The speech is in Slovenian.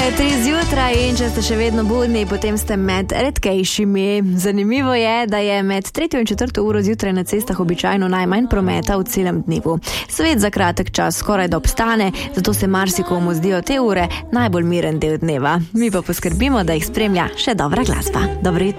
3 zjutraj in če ste še vedno budni, potem ste med redkejšimi. Zanimivo je, da je med 3. in 4. uro zjutraj na cestah običajno najmanj prometa v celem dnevu. Svet za kratek čas skoraj da obstane, zato se marsikomu zdijo te ure najbolj miren del dneva. Mi pa poskrbimo, da jih spremlja še dobra glasba. Dobro jutro.